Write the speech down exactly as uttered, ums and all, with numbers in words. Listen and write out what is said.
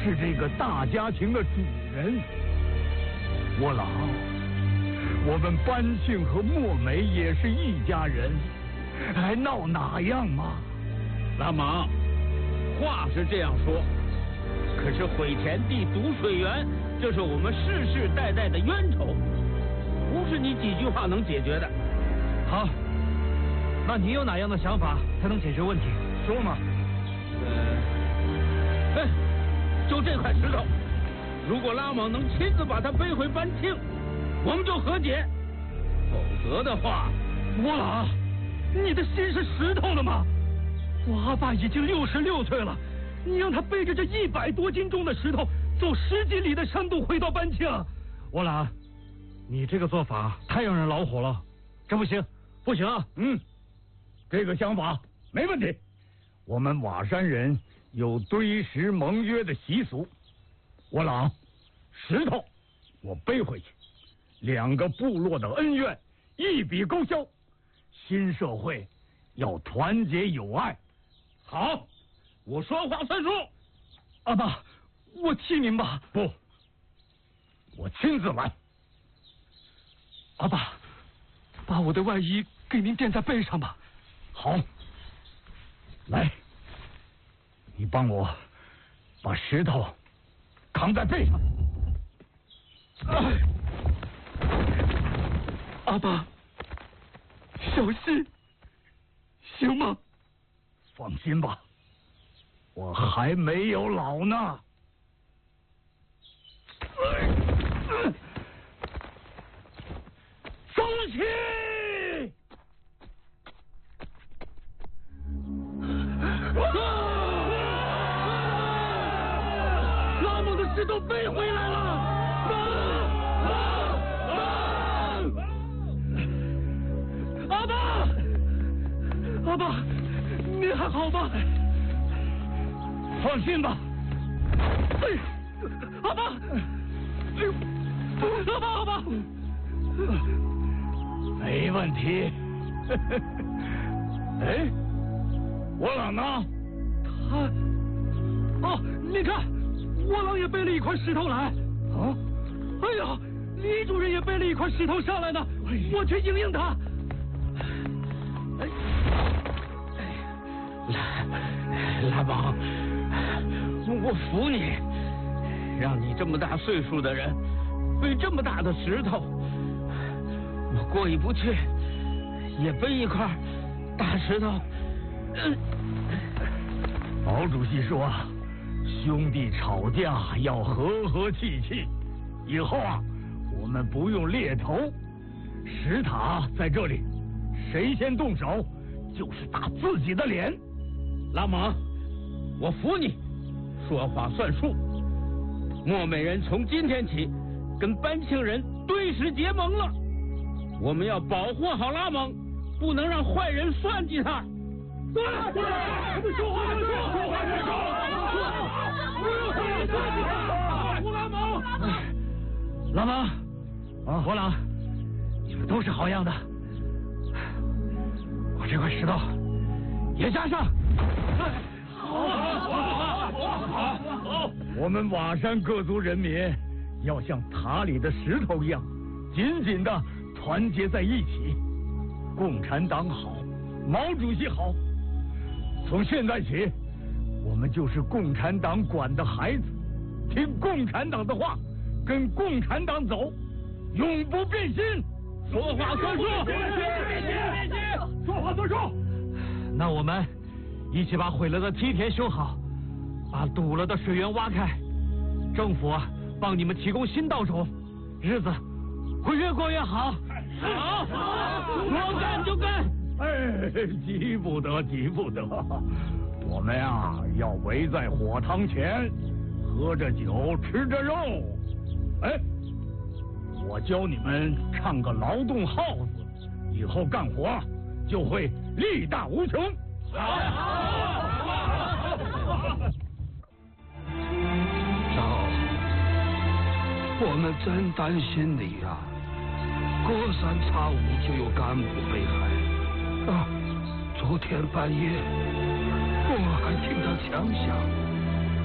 是这个大家庭的主人。我老，我们班庆和墨梅也是一家人，还闹哪样嘛？ 拉莽，话是这样说，可是毁田地、堵水源，这是我们世世代代的冤仇，不是你几句话能解决的。 好，那你有哪样的想法才能解决问题？ 说嘛。 呃，哎，就这块石头，如果拉莽能亲自把它背回班庆，我们就和解；否则的话， 我老，你的心是石头了吗？我阿爸已经六十六岁了，你让他背着这一百多斤重的石头走十几里的山路回到班庆，我老，你这个做法太让人恼火了，这不行，不行啊！ 嗯，这个想法没问题。我们瓦山人有堆石盟约的习俗，我老，石头我背回去，两个部落的恩怨一笔勾销。新社会要团结友爱。 好，我说话算数。 阿爸，我替您吧。 不，我亲自来。 阿爸，把我的外衣给您垫在背上吧。 好，来，你帮我把石头扛在背上。 哎，阿爸，小心，行吗？ 放心吧，我还没有老呢。走起！ 拉姆的石头飞回来了！阿爸，阿爸，你还好吗？ 放心吧。 哎，阿爸，哎呦，阿爸，阿爸， 没问题。哎，我老呢？ 他，哦，你看，我老也背了一块石头来。 啊！ 哎呀，李主任也背了一块石头上来呢，我去迎迎他。 拉莽，我服你，让你这么大岁数的人背这么大的石头，我过意不去，也背一块大石头。嗯， 毛主席说，兄弟吵架要和和气气，以后啊，我们不用猎头，石塔在这里，谁先动手就是打自己的脸。 拉莽，我服你，说话算数。漠美人从今天起跟班庆人对石结盟了，我们要保护好拉莽，不能让坏人算计他。对对，说话算数，说话算数，不要坏人算计他，保护拉莽。 老莽，啊，火朗，你们都是好样的。我这块石头也加上。 好，好，好，好！我们瓦山各族人民要像塔里的石头一样，紧紧的团结在一起。共产党好，毛主席好。从现在起，我们就是共产党管的孩子，听共产党的话，跟共产党走，永不变心。 说话算数， 说话算数。 那我们一起把毁了的梯田修好，把堵了的水源挖开，政府啊帮你们提供新稻种，日子会越过越好。 好，说干就干。 哎，急不得，急不得。我们呀要围在火塘前，喝着酒，吃着肉。哎，我教你们唱个劳动号子，以后干活就会力大无穷。 好， 赵，我们真担心你呀、啊！隔三差五就有干部被害啊！昨天半夜我还听到枪响。